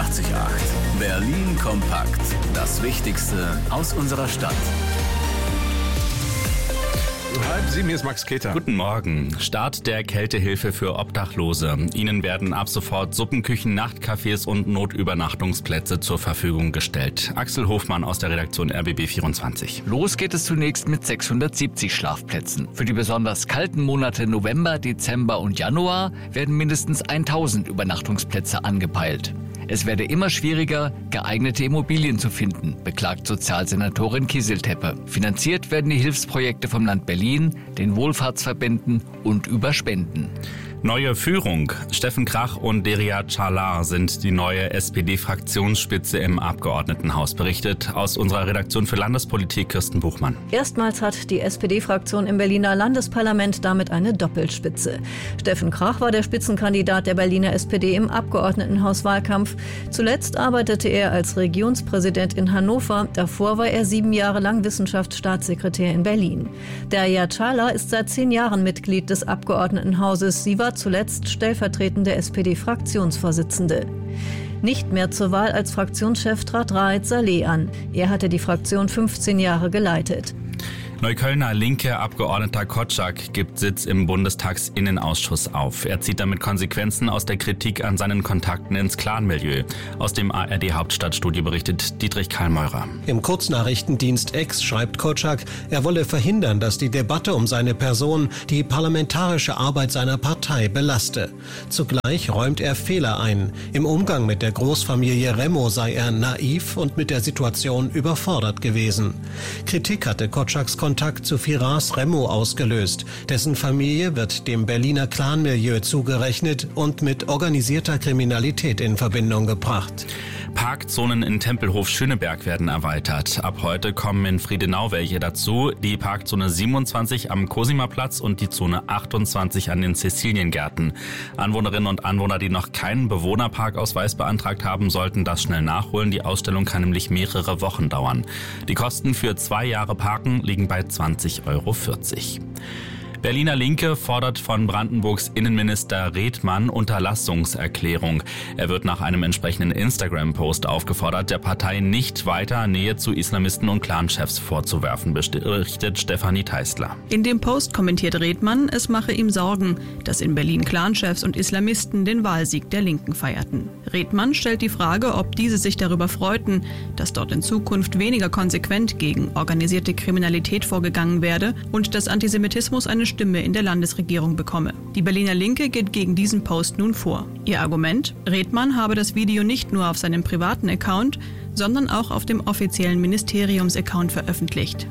88,8. Berlin kompakt. Das Wichtigste aus unserer Stadt. 6:30, hier ist Max Keter. Guten Morgen. Start der Kältehilfe für Obdachlose. Ihnen werden ab sofort Suppenküchen, Nachtcafés und Notübernachtungsplätze zur Verfügung gestellt. Axel Hofmann aus der Redaktion RBB24. Los geht es zunächst mit 670 Schlafplätzen. Für die besonders kalten Monate November, Dezember und Januar werden mindestens 1000 Übernachtungsplätze angepeilt. Es werde immer schwieriger, geeignete Immobilien zu finden, beklagt Sozialsenatorin Kieseltepe. Finanziert werden die Hilfsprojekte vom Land Berlin, den Wohlfahrtsverbänden und über Spenden. Neue Führung. Steffen Krach und Deria Çağlar sind die neue SPD-Fraktionsspitze im Abgeordnetenhaus, berichtet aus unserer Redaktion für Landespolitik Kirsten Buchmann. Erstmals hat die SPD-Fraktion im Berliner Landesparlament damit eine Doppelspitze. Steffen Krach war der Spitzenkandidat der Berliner SPD im Abgeordnetenhauswahlkampf. Zuletzt arbeitete er als Regionspräsident in Hannover. Davor war er 7 Jahre lang Wissenschaftsstaatssekretär in Berlin. Deria Çağlar ist seit 10 Jahren Mitglied des Abgeordnetenhauses. Sie war zuletzt stellvertretende SPD-Fraktionsvorsitzende. Nicht mehr zur Wahl als Fraktionschef trat Raed Saleh an. Er hatte die Fraktion 15 Jahre geleitet. Neuköllner linke Abgeordneter Kotschak gibt Sitz im Bundestagsinnenausschuss auf. Er zieht damit Konsequenzen aus der Kritik an seinen Kontakten ins Clanmilieu. Aus dem ARD-Hauptstadtstudio berichtet Dietrich Karl-Meurer. Im Kurznachrichtendienst X schreibt Kotschak, er wolle verhindern, dass die Debatte um seine Person die parlamentarische Arbeit seiner Partei belaste. Zugleich räumt er Fehler ein. Im Umgang mit der Großfamilie Remo sei er naiv und mit der Situation überfordert gewesen. Kritik hatte Kotschaks Kontakt zu Firas Remo ausgelöst. Dessen Familie wird dem Berliner Clanmilieu zugerechnet und mit organisierter Kriminalität in Verbindung gebracht. Parkzonen in Tempelhof-Schöneberg werden erweitert. Ab heute kommen in Friedenau welche dazu. Die Parkzone 27 am Cosima-Platz und die Zone 28 an den Cäciliengärten. Anwohnerinnen und Anwohner, die noch keinen Bewohnerparkausweis beantragt haben, sollten das schnell nachholen. Die Ausstellung kann nämlich mehrere Wochen dauern. Die Kosten für 2 Jahre Parken liegen bei 20,40 €. Berliner Linke fordert von Brandenburgs Innenminister Redmann Unterlassungserklärung. Er wird nach einem entsprechenden Instagram-Post aufgefordert, der Partei nicht weiter Nähe zu Islamisten und Clanchefs vorzuwerfen, berichtet Stefanie Teisler. In dem Post kommentiert Redmann, es mache ihm Sorgen, dass in Berlin Clanchefs und Islamisten den Wahlsieg der Linken feierten. Redmann stellt die Frage, ob diese sich darüber freuten, dass dort in Zukunft weniger konsequent gegen organisierte Kriminalität vorgegangen werde und dass Antisemitismus eine Stimme in der Landesregierung bekomme. Die Berliner Linke geht gegen diesen Post nun vor. Ihr Argument? Redmann habe das Video nicht nur auf seinem privaten Account, sondern auch auf dem offiziellen Ministeriums-Account veröffentlicht.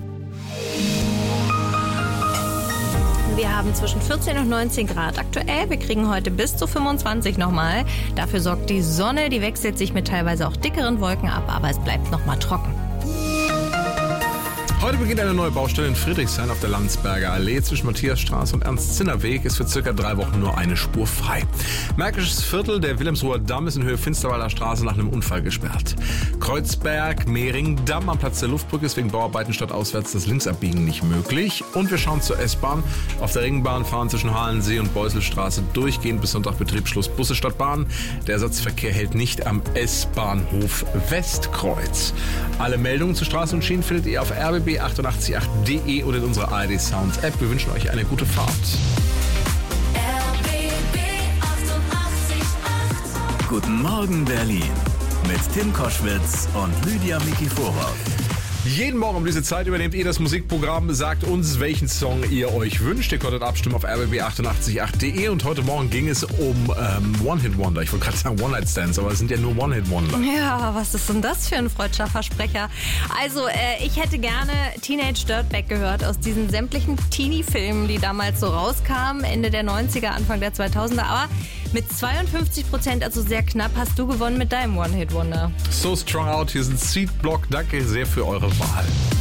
Wir haben zwischen 14 und 19 Grad aktuell. Wir kriegen heute bis zu 25 nochmal. Dafür sorgt die Sonne, die wechselt sich mit teilweise auch dickeren Wolken ab, aber es bleibt nochmal trocken. Heute beginnt eine neue Baustelle in Friedrichshain auf der Landsberger Allee. Zwischen Matthiasstraße und Ernst-Zinner-Weg ist für circa 3 Wochen nur eine Spur frei. Märkisches Viertel, der Wilhelmsruher Damm, ist in Höhe Finsterwalder Straße nach einem Unfall gesperrt. Kreuzberg, Mehring, Damm am Platz der Luftbrücke ist wegen Bauarbeiten stadtauswärts das Linksabbiegen nicht möglich. Und wir schauen zur S-Bahn. Auf der Ringbahn fahren zwischen Halensee und Beuselstraße durchgehend bis Sonntag Betriebsschluss Busse statt Bahn. Der Ersatzverkehr hält nicht am S-Bahnhof Westkreuz. Alle Meldungen zu Straßen und Schienen findet ihr auf rbb888.de oder in unserer ARD Sounds App. Wir wünschen euch eine gute Fahrt. RBB 88,8. Guten Morgen Berlin mit Tim Koschwitz und Lydia Mikiforov. Jeden Morgen um diese Zeit übernehmt ihr das Musikprogramm, sagt uns, welchen Song ihr euch wünscht. Ihr konntet abstimmen auf rbb888.de und heute Morgen ging es um One-Hit-Wonder. Ich wollte gerade sagen One-Night-Stands, aber es sind ja nur One-Hit-Wonder. Ja, was ist denn das für ein freudscher Versprecher? Also, ich hätte gerne Teenage Dirtbag gehört aus diesen sämtlichen Teenie-Filmen, die damals so rauskamen, Ende der 90er, Anfang der 2000er. Aber mit 52%, also sehr knapp, hast du gewonnen mit deinem One-Hit-Wonder. So Strong Out, hier sind Seed Block. Danke sehr für eure Wahl.